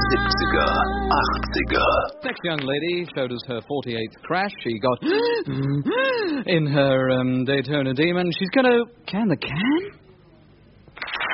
70er, 80er. Next young lady showed us her 48th crash. She got in her Daytona Demon. She's going to can the can?